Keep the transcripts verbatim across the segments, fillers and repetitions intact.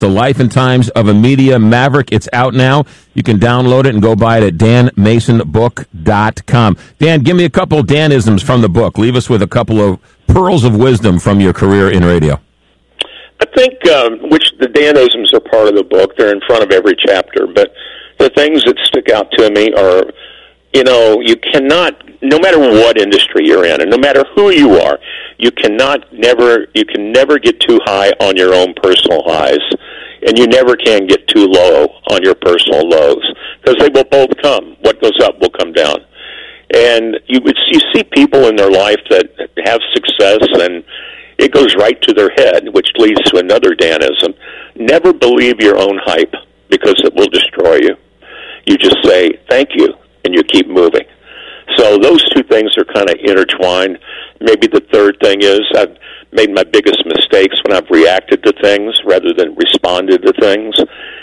The Life and Times of a Media Maverick. It's out now. You can download it and go buy it at dan mason book dot com. Dan, give me a couple Danisms from the book. Leave us with a couple of pearls of wisdom from your career in radio. I think um, which the Danisms are part of the book. They're in front of every chapter. But the things that stick out to me are, you know, you cannot, no matter what industry you're in, and no matter who you are, you cannot never, you can never get too high on your own personal highs, and you never can get too low on your personal lows, because they will both come. What goes up will come down. And you would you see people in their life that have success, and it goes right to their head, which leads to another Danism. Never believe your own hype, because it will destroy you. You just say, thank you, and you keep moving. So those two things are kind of intertwined. Maybe the third thing is I've made my biggest mistakes when I've reacted to things rather than responded to things.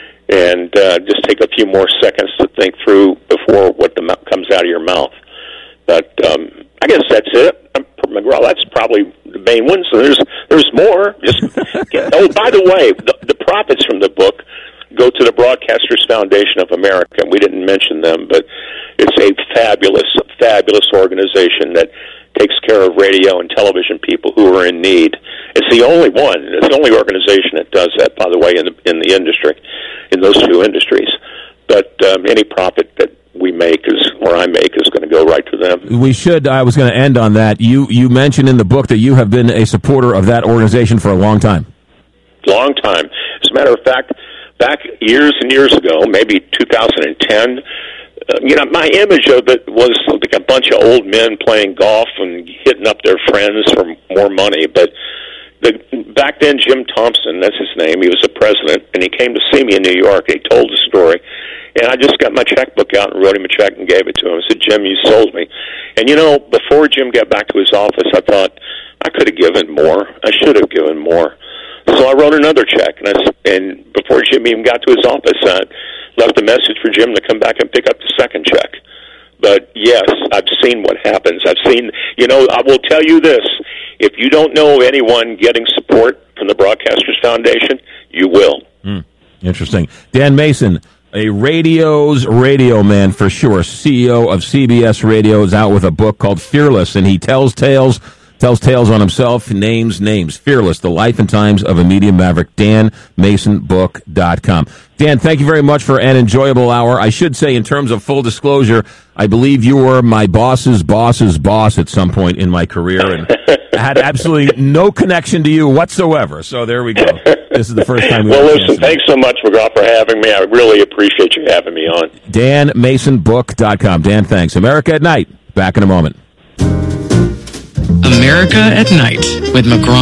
And uh, just take a few more seconds to think through before what the mouth comes out of your mouth. But um, I guess that's it. Well, that's probably the main ones. So there's there's more. Just get, oh, by the way, the, the profits from the book go to the Broadcasters Foundation of America. We didn't mention them, but it's a fabulous, fabulous organization that takes care of radio and television people who are in need. It's the only one. It's the only organization that does that, by the way, in the in the industry, in those two industries. But um, any profit that we make is, or I make, is going to go right to them. We should, I was going to end on that. You you mentioned in the book that you have been a supporter of that organization for a long time. Long time. As a matter of fact, back years and years ago, maybe two thousand ten, uh, you know, my image of it was like a bunch of old men playing golf and hitting up their friends for more money. But the, back then, Jim Thompson, that's his name, he was the president, and he came to see me in New York. He told the story. And I just got my checkbook out and wrote him a check and gave it to him. I said, Jim, you sold me. And, you know, before Jim got back to his office, I thought, I could have given more. I should have given more. So I wrote another check. And, I, and before Jim even got to his office, I left a message for Jim to come back and pick up the second check. But, yes, I've seen what happens. I've seen, you know, I will tell you this. If you don't know of anyone getting support from the Broadcasters Foundation, you will. Mm, interesting. Dan Mason, a radio's radio man for sure, C E O of C B S Radio, is out with a book called Fearless, and he tells tales, tells tales on himself, names names. Fearless, The Life and Times of a Media Maverick, dan mason book dot com. Dan, thank you very much for an enjoyable hour. I should say, in terms of full disclosure, I believe you were my boss's boss's boss at some point in my career, and I had absolutely no connection to you whatsoever. So there we go. This is the first time. Well, listen, thanks so much, McGraw, for having me. I really appreciate you having me on. dan mason book dot com. Dan, thanks. America at Night. Back in a moment. America at Night with McGraw.